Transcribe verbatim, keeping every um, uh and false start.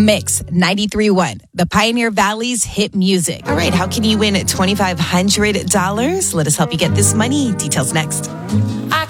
Mix ninety-three point one, the Pioneer Valley's hit music. All right, how can you win twenty-five hundred dollars? Let us help you get this money. Details next. I